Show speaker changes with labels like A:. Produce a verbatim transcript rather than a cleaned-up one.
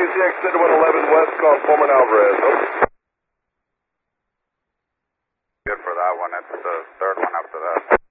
A: W C X one eleven West, call Foreman Alvarez. Over.
B: Good for that one. It's the third one after that.